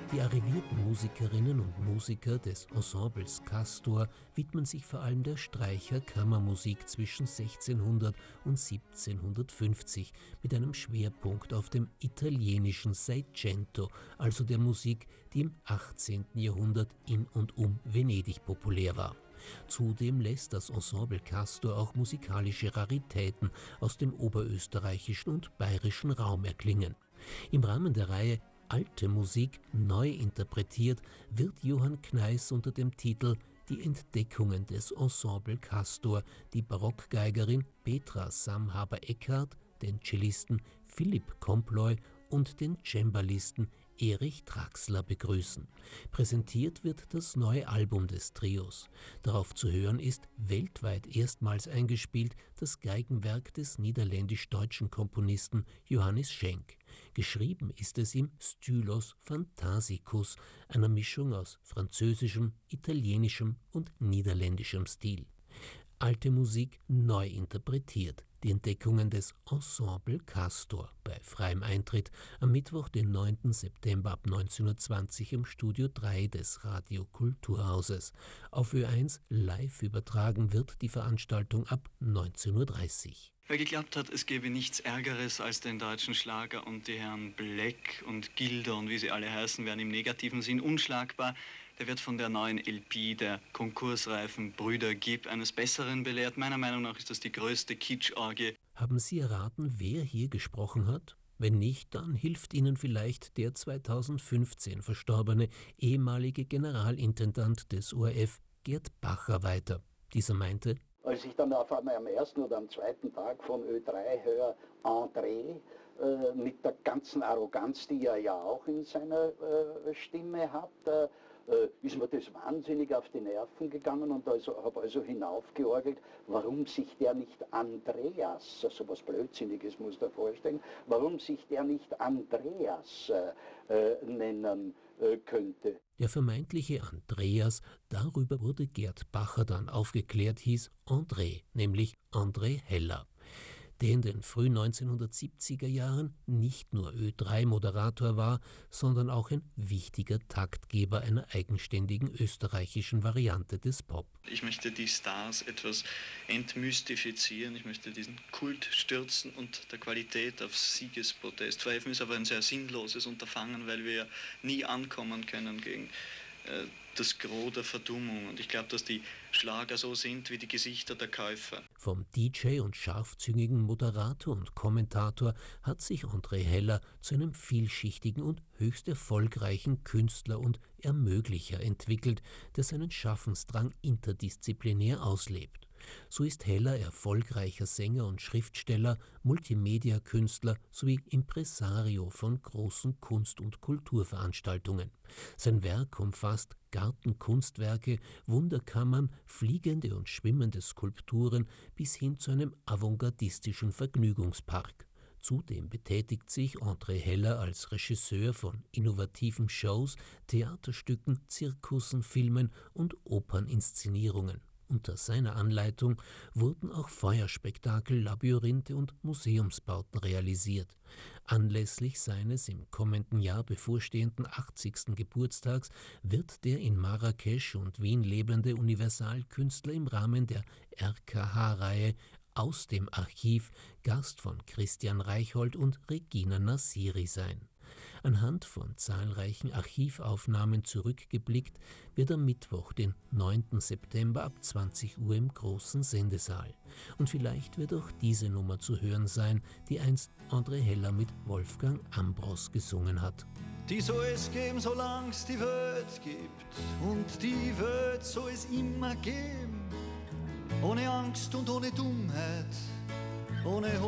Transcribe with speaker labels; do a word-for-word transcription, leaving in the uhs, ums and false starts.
Speaker 1: Die arrivierten Musikerinnen und Musiker des Ensembles Castor widmen sich vor allem der Streicher-Kammermusik zwischen sechzehnhundert und siebzehnhundertfünfzig mit einem Schwerpunkt auf dem italienischen Seicento, also der Musik, die im achtzehnten Jahrhundert in und um Venedig populär war. Zudem lässt das Ensemble Castor auch musikalische Raritäten aus dem oberösterreichischen und bayerischen Raum erklingen. Im Rahmen der Reihe Alte Musik neu interpretiert wird Johann Kneiss unter dem Titel Die Entdeckungen des Ensemble Castor die Barockgeigerin Petra Samhaber-Eckhardt, den Cellisten Philipp Comploy und den Cembalisten Erich Traxler begrüßen. Präsentiert wird das neue Album des Trios. Darauf zu hören ist weltweit erstmals eingespielt das Geigenwerk des niederländisch-deutschen Komponisten Johannes Schenk. Geschrieben ist es im Stylos Fantasicus, einer Mischung aus französischem, italienischem und niederländischem Stil. Alte Musik neu interpretiert. Die Entdeckungen des Ensemble Castor bei freiem Eintritt am Mittwoch, den neunten September ab neunzehn Uhr zwanzig im Studio drei des Radio Kulturhauses. Auf Ö eins live übertragen wird die Veranstaltung ab neunzehn Uhr dreißig.
Speaker 2: Wer geglaubt hat, es gäbe nichts Ärgeres als den deutschen Schlager und die Herren Black und Gilder und wie sie alle heißen, werden im negativen Sinn unschlagbar, der wird von der neuen L P der konkursreifen Brüder Gibb eines Besseren belehrt. Meiner Meinung nach ist das die größte Kitschorgie.
Speaker 1: Haben Sie erraten, wer hier gesprochen hat? Wenn nicht, dann hilft Ihnen vielleicht der zweitausendfünfzehn verstorbene ehemalige Generalintendant des O R F, Gerd Bacher, weiter. Dieser meinte:
Speaker 3: Als ich dann auf einmal am ersten oder am zweiten Tag von Ö drei höre, André, äh, mit der ganzen Arroganz, die er ja auch in seiner äh, Stimme hat, äh, ist mir das wahnsinnig auf die Nerven gegangen und also, habe also hinaufgeorgelt, warum sich der nicht Andreas, also was Blödsinniges muss da vorstellen, warum sich der nicht Andreas äh, nennen äh, könnte.
Speaker 1: Der vermeintliche Andreas, darüber wurde Gerd Bacher dann aufgeklärt, hieß André, nämlich André Heller, der in den frühen neunzehnhundertsiebziger Jahren nicht nur Ö drei Moderator war, sondern auch ein wichtiger Taktgeber einer eigenständigen österreichischen Variante des Pop.
Speaker 2: Ich möchte die Stars etwas entmystifizieren, ich möchte diesen Kult stürzen und der Qualität auf Siegespodest verhelfen. Ist aber ein sehr sinnloses Unterfangen, weil wir ja nie ankommen können gegen äh, das Gros der Verdummung. Und ich glaube, dass die Schlager so sind wie die Gesichter der Käufer.
Speaker 1: Vom D J und scharfzüngigen Moderator und Kommentator hat sich André Heller zu einem vielschichtigen und höchst erfolgreichen Künstler und Ermöglicher entwickelt, der seinen Schaffensdrang interdisziplinär auslebt. So ist Heller erfolgreicher Sänger und Schriftsteller, Multimedia-Künstler sowie Impresario von großen Kunst- und Kulturveranstaltungen. Sein Werk umfasst Gartenkunstwerke, Wunderkammern, fliegende und schwimmende Skulpturen bis hin zu einem avantgardistischen Vergnügungspark. Zudem betätigt sich André Heller als Regisseur von innovativen Shows, Theaterstücken, Zirkussen, Filmen und Operninszenierungen. Unter seiner Anleitung wurden auch Feuerspektakel, Labyrinthe und Museumsbauten realisiert. Anlässlich seines im kommenden Jahr bevorstehenden achtzigsten Geburtstags wird der in Marrakesch und Wien lebende Universalkünstler im Rahmen der R K H-Reihe Aus dem Archiv Gast von Christian Reichhold und Regina Nasiri sein. Anhand von zahlreichen Archivaufnahmen zurückgeblickt wird am Mittwoch, den neunten September ab zwanzig Uhr im großen Sendesaal. Und vielleicht wird auch diese Nummer zu hören sein, die einst André Heller mit Wolfgang Ambros gesungen hat.
Speaker 4: Die soll es geben, solange es die Welt gibt, und die Welt soll es immer geben, ohne Angst und ohne Dummheit, ohne